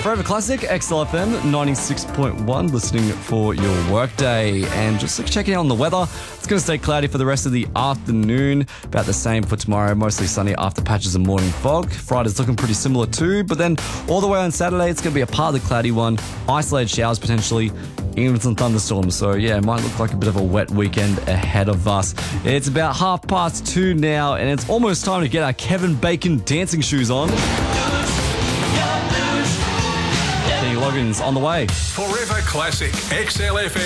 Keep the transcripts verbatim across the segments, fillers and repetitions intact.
Forever Classic, X L F M ninety-six point one, listening for your workday. And just checking out on the weather, it's going to stay cloudy for the rest of the afternoon. About the same for tomorrow, mostly sunny after patches of morning fog. Friday's looking pretty similar too, but then all the way on Saturday, it's going to be a partly cloudy one. Isolated showers potentially, even some thunderstorms. So yeah, it might look like a bit of a wet weekend ahead of us. It's about half past two now, and it's almost time to get our Kevin Bacon dancing shoes on. Kenny Loggins on the way. Forever Classic X L F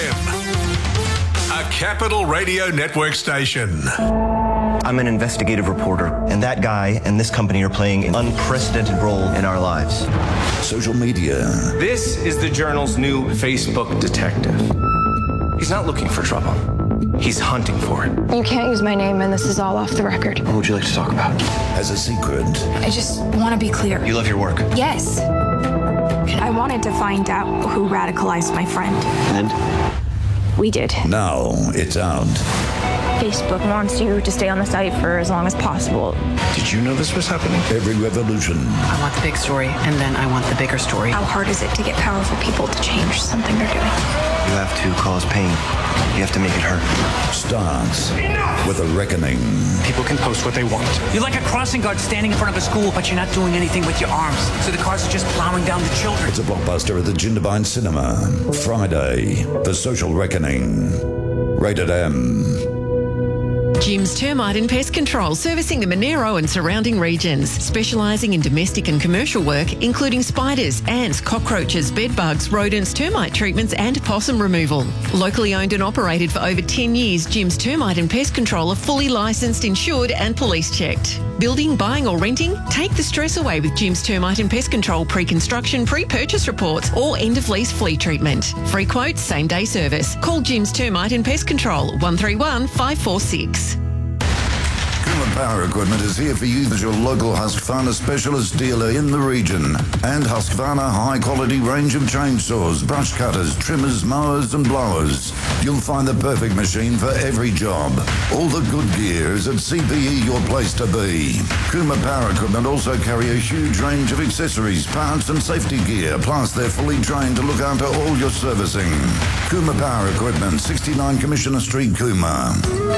M, a Capital Radio Network station. I'm an investigative reporter, and that guy and this company are playing an unprecedented role in our lives. Social media. This is the Journal's new Facebook detective. He's not looking for trouble. He's hunting for it. You can't use my name, and this is all off the record. What would you like to talk about? Has a secret. I just want to be clear. You love your work? Yes. I wanted to find out who radicalized my friend. And? We did. Now it's out. Facebook wants you to stay on the site for as long as possible. Did you know this was happening? Every revolution. I want the big story, and then I want the bigger story. How hard is it to get powerful people to change something they're doing? You have to cause pain. You have to make it hurt. Starts with a reckoning. People can post what they want. You're like a crossing guard standing in front of a school, but you're not doing anything with your arms. So the cars are just plowing down the children. It's a blockbuster at the Jindabyne Cinema. Friday, The Social Reckoning. Rated M. Jim's Termite and Pest Control, servicing the Monero and surrounding regions, specialising in domestic and commercial work, including spiders, ants, cockroaches, bedbugs, rodents, termite treatments and possum removal. Locally owned and operated for over ten years, Jim's Termite and Pest Control are fully licensed, insured and police checked. Building, buying or renting? Take the stress away with Jim's Termite and Pest Control pre-construction, pre-purchase reports or end-of-lease flea treatment. Free quotes, same-day service. Call Jim's Termite and Pest Control, one three one, five four six. Kuma Power Equipment is here for you as your local Husqvarna specialist dealer in the region. And Husqvarna high-quality range of chainsaws, brush cutters, trimmers, mowers and blowers. You'll find the perfect machine for every job. All the good gear is at C P E your place to be. Kuma Power Equipment also carry a huge range of accessories, parts and safety gear. Plus, they're fully trained to look after all your servicing. Kuma Power Equipment, sixty-nine Commissioner Street, Kuma.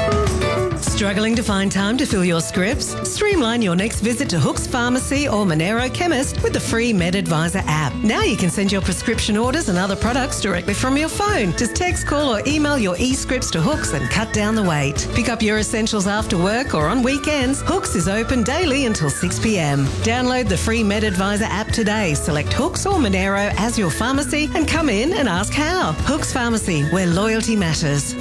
Struggling to find time to fill your scripts? Streamline your next visit to Hooks Pharmacy or Monero Chemist with the free MedAdvisor app. Now you can send your prescription orders and other products directly from your phone. Just text, call or email your e-scripts to Hooks and cut down the wait. Pick up your essentials after work or on weekends. Hooks is open daily until six p.m. Download the free MedAdvisor app today. Select Hooks or Monero as your pharmacy and come in and ask how. Hooks Pharmacy, where loyalty matters.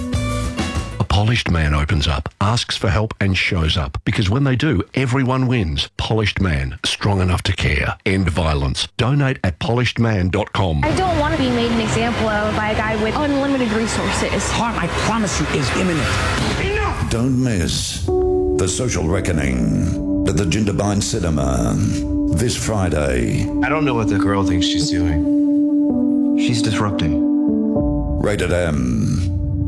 A polished man opens up, asks for help and shows up. Because when they do, everyone wins. Polished Man, strong enough to care. End violence. Donate at polished man dot com. I don't want to be made an example of by a guy with unlimited resources. Harm, I promise you, is imminent. Enough! Don't miss The Social Reckoning at the Jindabyne Cinema this Friday. I don't know what the girl thinks she's doing. She's disrupting. Rated M.